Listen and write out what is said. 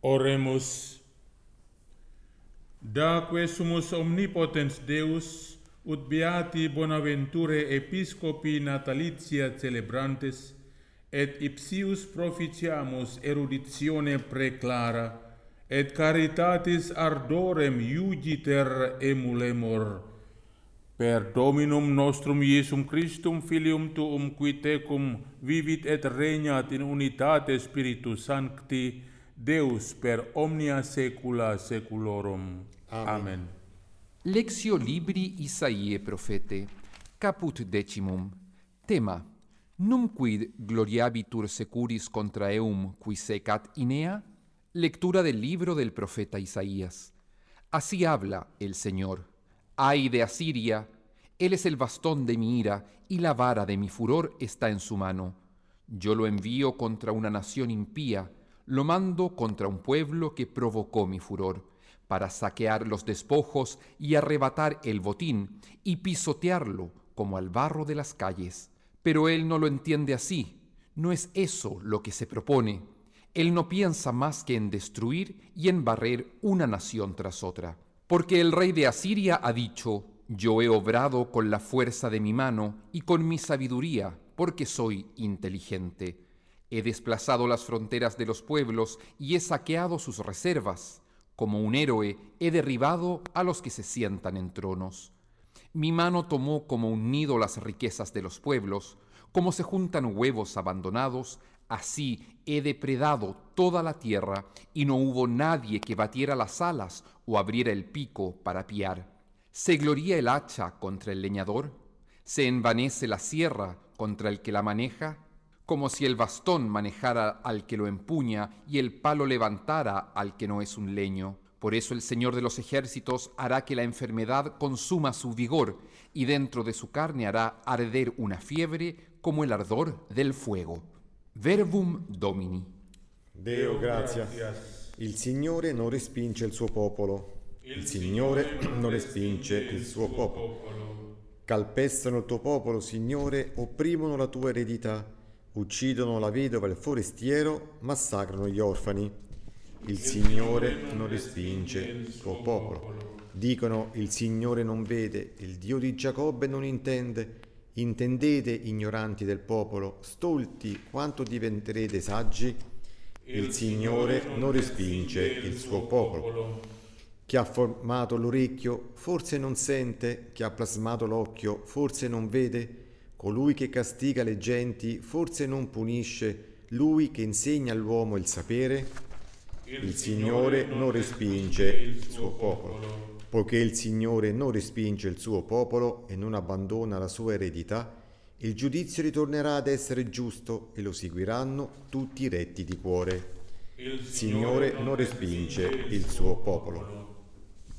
Oremus. Daque sumus omnipotens Deus, ut beati bonaventure episcopi natalitia celebrantes, et ipsius proficiamus eruditione preclara, et caritatis ardorem iugiter emulemur. Per Dominum nostrum Iesum Christum, Filium Tuum, qui tecum vivit et regnat in unitate Spiritus Sancti, Deus per omnia saecula saeculorum. Amen. Lectio libri Isaiae profete, caput 10. Tema: Num quid gloriabitur securis contra eum qui secat Inea? Lectura del libro del profeta Isaías. Así habla el Señor. Ay de Asiria, él es el bastón de mi ira y la vara de mi furor está en su mano. Yo lo envío contra una nación impía, lo mando contra un pueblo que provocó mi furor, para saquear los despojos y arrebatar el botín y pisotearlo como al barro de las calles. Pero él no lo entiende así, no es eso lo que se propone. Él no piensa más que en destruir y en barrer una nación tras otra. Porque el rey de Asiria ha dicho: yo he obrado con la fuerza de mi mano y con mi sabiduría, porque soy inteligente. He desplazado las fronteras de los pueblos y he saqueado sus reservas. Como un héroe he derribado a los que se sientan en tronos. Mi mano tomó como un nido las riquezas de los pueblos, como se juntan huevos abandonados, así he depredado toda la tierra, y no hubo nadie que batiera las alas o abriera el pico para piar. ¿Se gloría el hacha contra el leñador? ¿Se envanece la sierra contra el que la maneja? Como si el bastón manejara al que lo empuña y el palo levantara al que no es un leño. Por eso el Señor de los ejércitos hará que la enfermedad consuma su vigor, y dentro de su carne hará arder una fiebre como el ardor del fuego. Verbum Domini. Deo gratia. Il Signore non respinge il suo popolo. Il Signore non respinge il suo popolo. Calpestano il tuo popolo, Signore, opprimono la tua eredità, uccidono la vedova e il forestiero, massacrano gli orfani. Il Signore non respinge il suo popolo. Dicono: il Signore non vede, il Dio di Giacobbe non intende. Intendete, ignoranti del popolo, stolti, quanto diventerete saggi? Il Signore non respinge il suo popolo. Chi ha formato l'orecchio forse non sente, chi ha plasmato l'occhio forse non vede. Colui che castiga le genti forse non punisce, lui che insegna all'uomo il sapere? Il Signore non respinge il suo popolo. Poiché il Signore non respinge il suo popolo e non abbandona la sua eredità, il giudizio ritornerà ad essere giusto e lo seguiranno tutti i retti di cuore. Il Signore non respinge il suo popolo.